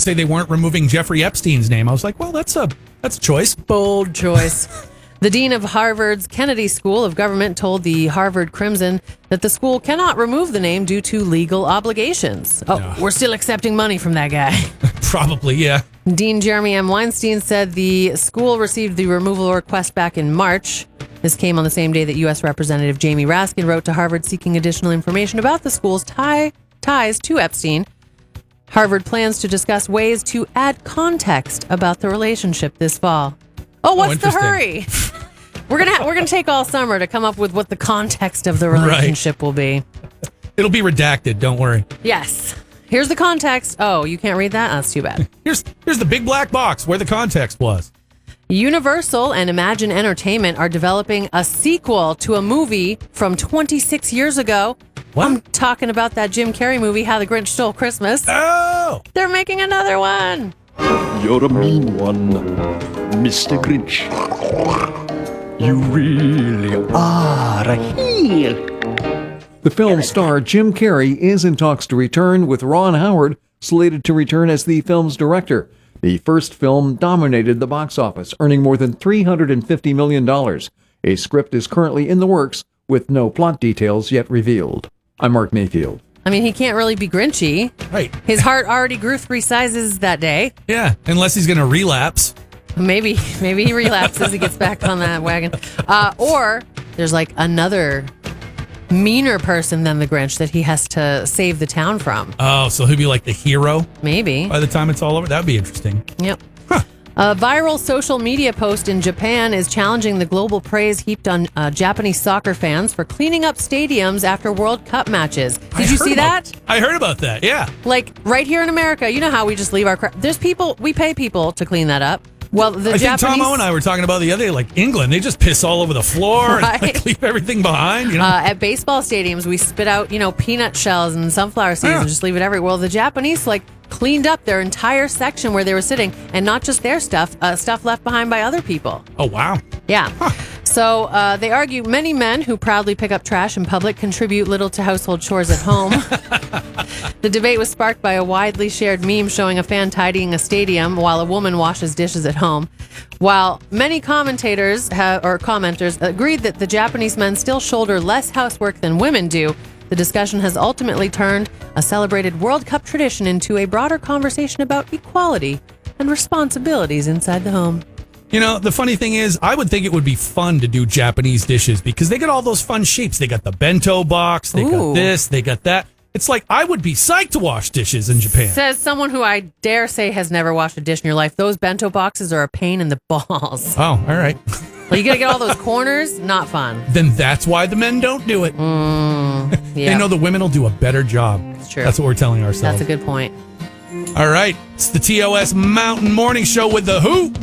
say they weren't removing Jeffrey Epstein's name. I was like, well, that's a choice. Bold choice. The dean of Harvard's Kennedy School of Government told the Harvard Crimson that the school cannot remove the name due to legal obligations. We're still accepting money from that guy. Probably, yeah. Dean Jeremy M. Weinstein said the school received the removal request back in March. This came on the same day that U.S. Representative Jamie Raskin wrote to Harvard seeking additional information about the school's ties to Epstein. Harvard plans to discuss ways to add context about the relationship this fall. What's the hurry? We're gonna take all summer to come up with what the context of the relationship will be. It'll be redacted. Don't worry. Yes. Here's the context. Oh, you can't read that? That's too bad. Here's the big black box where the context was. Universal and Imagine Entertainment are developing a sequel to a movie from 26 years ago. What? I'm talking about that Jim Carrey movie, How the Grinch Stole Christmas. Oh! They're making another one. You're a mean one, Mr. Grinch. You really are a heel. The film star Jim Carrey is in talks to return, with Ron Howard slated to return as the film's director. The first film dominated the box office, earning more than $350 million. A script is currently in the works, with no plot details yet revealed. I'm Mark Mayfield. I mean, he can't really be Grinchy. Right. His heart already grew 3 sizes that day. Yeah, unless he's going to relapse. Maybe he relapses, he gets back on that wagon. Or there's like another meaner person than the Grinch that he has to save the town from. Oh, so he'll be like the hero Maybe. by the time it's all over? That'd be interesting. Yep. A viral social media post in Japan is challenging the global praise heaped on Japanese soccer fans for cleaning up stadiums after World Cup matches. Did you see that? I heard about that, yeah. Like right here in America, you know how we just leave our crap. There's people, we pay people to clean that up. Well, the I think Japanese... Tomo and I were talking about the other day, like England, they just piss all over the floor Right. and like, leave everything behind. You know? At baseball stadiums, we spit out, peanut shells and sunflower seeds and just leave it everywhere. Well, the Japanese, cleaned up their entire section where they were sitting, and not just their stuff, stuff left behind by other people. Oh, wow. Yeah. So they argue many men who proudly pick up trash in public contribute little to household chores at home. The debate was sparked by a widely shared meme showing a fan tidying a stadium while a woman washes dishes at home. While many commenters agreed that the Japanese men still shoulder less housework than women do, the discussion has ultimately turned a celebrated World Cup tradition into a broader conversation about equality and responsibilities inside the home. You know, the funny thing is, I would think it would be fun to do Japanese dishes because they got all those fun shapes. They got the bento box, they got this, they got that. It's like, I would be psyched to wash dishes in Japan. Says someone who I dare say has never washed a dish in your life. Those bento boxes are a pain in the balls. Oh, all right. Well, you got to get all those corners. Not fun. Then that's why the men don't do it. Yeah. They know the women will do a better job. It's true. That's what we're telling ourselves. That's a good point. All right. It's the TOS Mountain Morning Show with the Who.